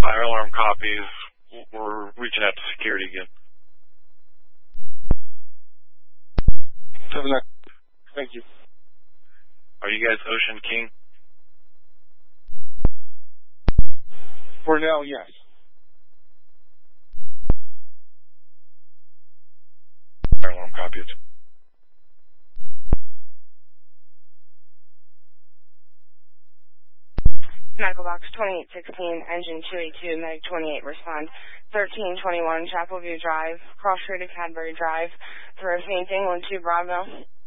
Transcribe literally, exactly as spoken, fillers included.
Fire alarm copies. We're reaching out to security again. seven nine. Thank you. Are you guys Ocean King? For now, yes. Fire alarm copies. Medical box twenty-eight sixteen, engine two eighty-two, medic twenty-eight, respond. thirteen twenty-one, Chapel View Drive, cross street to Cadbury Drive, through fainting, one two Bravo.